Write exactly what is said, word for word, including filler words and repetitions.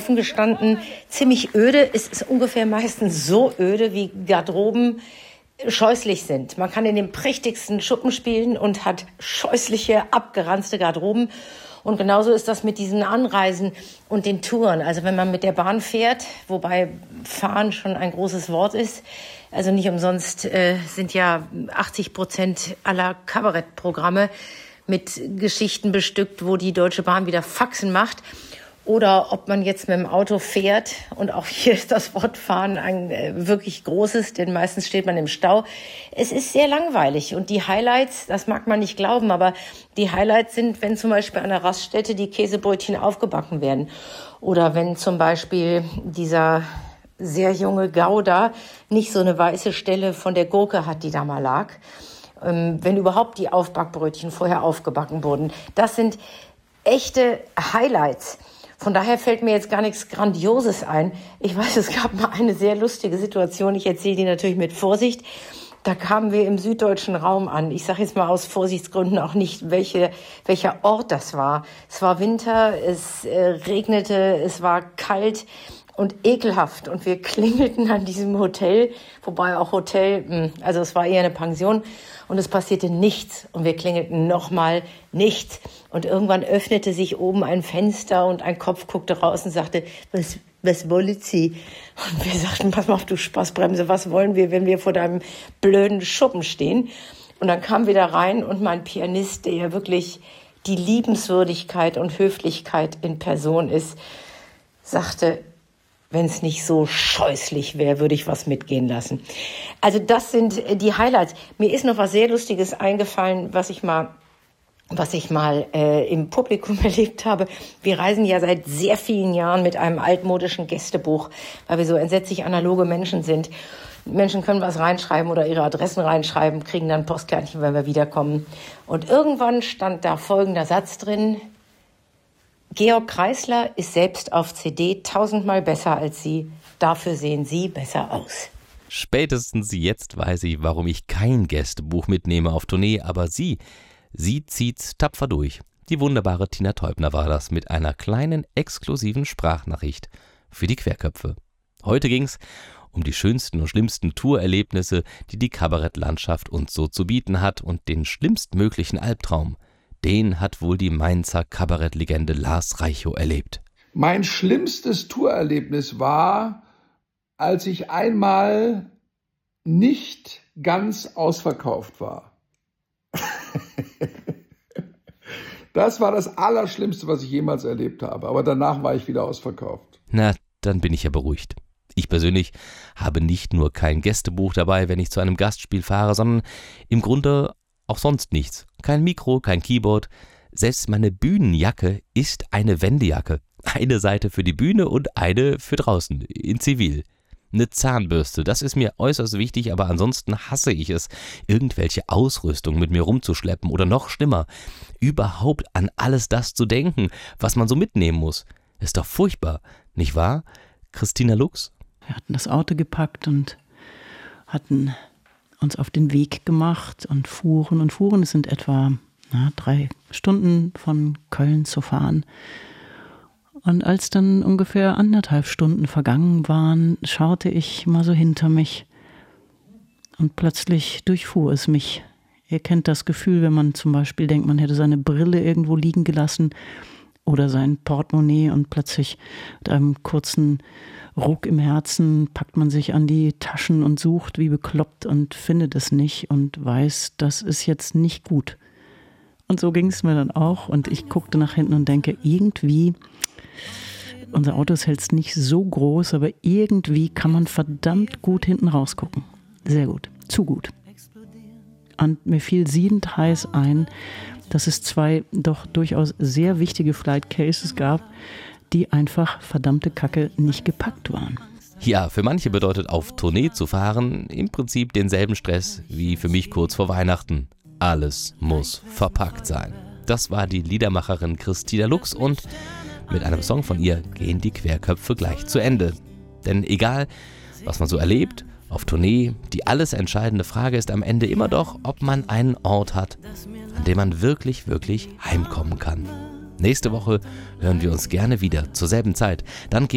offen gestanden ziemlich öde. Es ist ungefähr meistens so öde, wie Garderoben scheußlich sind. Man kann in den prächtigsten Schuppen spielen und hat scheußliche, abgeranzte Garderoben. Und genauso ist das mit diesen Anreisen und den Touren. Also wenn man mit der Bahn fährt, wobei fahren schon ein großes Wort ist, also nicht umsonst äh, sind ja achtzig Prozent aller Kabarettprogramme mit Geschichten bestückt, wo die Deutsche Bahn wieder Faxen macht. Oder ob man jetzt mit dem Auto fährt, und auch hier ist das Wort fahren ein äh, wirklich großes, denn meistens steht man im Stau. Es ist sehr langweilig und die Highlights, das mag man nicht glauben, aber die Highlights sind, wenn zum Beispiel an der Raststätte die Käsebrötchen aufgebacken werden oder wenn zum Beispiel dieser sehr junge Gouda nicht so eine weiße Stelle von der Gurke hat, die da mal lag. Ähm, wenn überhaupt die Aufbackbrötchen vorher aufgebacken wurden. Das sind echte Highlights. Von daher fällt mir jetzt gar nichts Grandioses ein. Ich weiß, es gab mal eine sehr lustige Situation. Ich erzähle die natürlich mit Vorsicht. Da kamen wir im süddeutschen Raum an. Ich sage jetzt mal aus Vorsichtsgründen auch nicht, welche, welcher Ort das war. Es war Winter, es äh, regnete, es war kalt und ekelhaft. Und wir klingelten an diesem Hotel, wobei auch Hotel, also es war eher eine Pension. Und es passierte nichts. Und wir klingelten nochmal, nichts. Und irgendwann öffnete sich oben ein Fenster und ein Kopf guckte raus und sagte, was, was wollen Sie? Und wir sagten, pass mal auf, du Spaßbremse, was wollen wir, wenn wir vor deinem blöden Schuppen stehen? Und dann kam wir da rein und mein Pianist, der ja wirklich die Liebenswürdigkeit und Höflichkeit in Person ist, sagte, wenn es nicht so scheußlich wäre, würde ich was mitgehen lassen. Also das sind die Highlights. Mir ist noch was sehr Lustiges eingefallen, was ich mal, was ich mal äh, im Publikum erlebt habe. Wir reisen ja seit sehr vielen Jahren mit einem altmodischen Gästebuch, weil wir so entsetzlich analoge Menschen sind. Menschen können was reinschreiben oder ihre Adressen reinschreiben, kriegen dann Postkärtchen, wenn wir wiederkommen. Und irgendwann stand da folgender Satz drin: Georg Kreisler ist selbst auf C D tausendmal besser als Sie. Dafür sehen Sie besser aus. Spätestens jetzt weiß ich, warum ich kein Gästebuch mitnehme auf Tournee, aber sie, sie zieht's tapfer durch. Die wunderbare Tina Teubner war das mit einer kleinen exklusiven Sprachnachricht für die Querköpfe. Heute ging's um die schönsten und schlimmsten Tourerlebnisse, die die Kabarettlandschaft uns so zu bieten hat, und den schlimmstmöglichen Albtraum. Den hat wohl die Mainzer Kabarettlegende Lars Reichow erlebt. Mein schlimmstes Tourerlebnis war, als ich einmal nicht ganz ausverkauft war. Das war das Allerschlimmste, was ich jemals erlebt habe. Aber danach war ich wieder ausverkauft. Na, dann bin ich ja beruhigt. Ich persönlich habe nicht nur kein Gästebuch dabei, wenn ich zu einem Gastspiel fahre, sondern im Grunde auch sonst nichts. Kein Mikro, kein Keyboard. Selbst meine Bühnenjacke ist eine Wendejacke. Eine Seite für die Bühne und eine für draußen, in Zivil. Eine Zahnbürste, das ist mir äußerst wichtig, aber ansonsten hasse ich es, irgendwelche Ausrüstung mit mir rumzuschleppen oder noch schlimmer, überhaupt an alles das zu denken, was man so mitnehmen muss. Ist doch furchtbar, nicht wahr, Christina Lux? Wir hatten das Auto gepackt und hatten uns auf den Weg gemacht und fuhren und fuhren. Es sind etwa na, drei Stunden von Köln zu fahren. Und als dann ungefähr anderthalb Stunden vergangen waren, schaute ich mal so hinter mich und plötzlich durchfuhr es mich. Ihr kennt das Gefühl, wenn man zum Beispiel denkt, man hätte seine Brille irgendwo liegen gelassen oder sein Portemonnaie, und plötzlich mit einem kurzen Ruck im Herzen packt man sich an die Taschen und sucht wie bekloppt und findet es nicht und weiß, das ist jetzt nicht gut. Und so ging es mir dann auch, und ich guckte nach hinten und denke, irgendwie, unser Auto ist jetzt nicht so groß, aber irgendwie kann man verdammt gut hinten rausgucken. Sehr gut, zu gut. Und mir fiel siedend heiß ein, dass es zwei doch durchaus sehr wichtige Flight Cases gab, die einfach verdammte Kacke nicht gepackt waren. Ja, für manche bedeutet auf Tournee zu fahren im Prinzip denselben Stress wie für mich kurz vor Weihnachten. Alles muss verpackt sein. Das war die Liedermacherin Christina Lux, und mit einem Song von ihr gehen die Querköpfe gleich zu Ende. Denn egal, was man so erlebt, auf Tournee, die alles entscheidende Frage ist am Ende immer doch, ob man einen Ort hat, an dem man wirklich, wirklich heimkommen kann. Nächste Woche hören wir uns gerne wieder zur selben Zeit. Dann